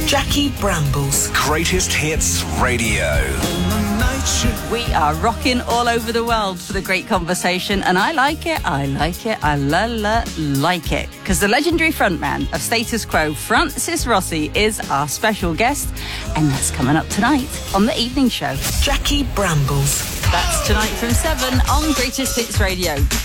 Jackie Brambles. Greatest Hits Radio. We are rocking all over the world for the great conversation, and I like it, I like it, I like it. Because the legendary frontman of Status Quo, Francis Rossi, is our special guest, and that's coming up tonight on The Evening Show. Jackie Brambles. That's tonight from 7 on Greatest Hits Radio.